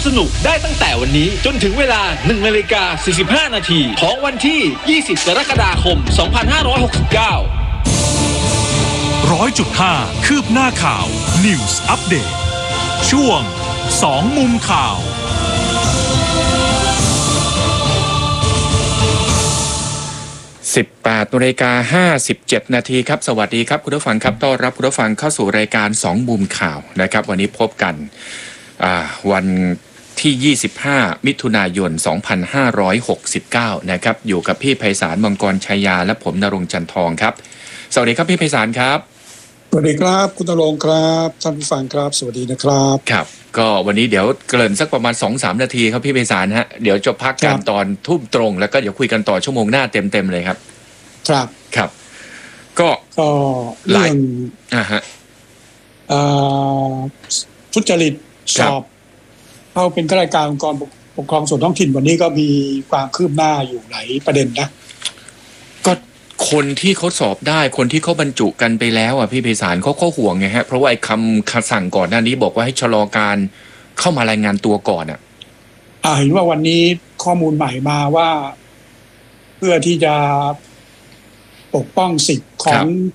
สนุกได้ตั้งแต่วันนี้จนถึงเวลา 1:45 นาทีของวันที่ 20 กรกฎาคม 2569 100.5 คืบหน้าข่าว News Update ช่วง2มุมข่าว 18:57 นาทีครับสวัสดีครับคุณผู้ฟังครับต้อนรับคุณผู้ฟังเข้าสู่รายการ2มุมข่าวนะครับวันนี้พบกันวันที่25มิถุนายน2569นะครับอยู่กับพี่ไพศาลมังกรชัยยาและผมณรงค์จันทองครับสวัสดีครับพี่ไพศาลครับสวัสดีครับคุณณรงค์ครับท่านผู้ฟังครับสวัสดีนะครับครับก็วันนี้เดี๋ยวเกริ่นสักประมาณ 2-3 นาทีครับพี่ไพศาลฮะเดี๋ยวจะพักกันตอนทุ่มตรงแล้วก็เดี๋ยวคุยกันต่อชั่วโมงหน้าเต็มเลยครับครับครับก็เรื่องทุจริตสอบเข้าเป็นข้าราชการองค์กรปกครองส่วนท้องถิ่นวันนี้ก็มีความคืบหน้าอยู่หลายประเด็นนะก็คนที่เขาสอบได้คนที่เขาบรรจุกันไปแล้วอ่ะพี่ไพศาลเขาห่วงไงฮะเพราะว่าไอ้คำสั่งก่อนหน้านี้บอกว่าให้ชะลอการเข้ามารายงานตัวก่อนอ่ะเห็นว่าวันนี้ข้อมูลใหม่มาว่าเพื่อที่จะปกป้องสิทธิ์ของ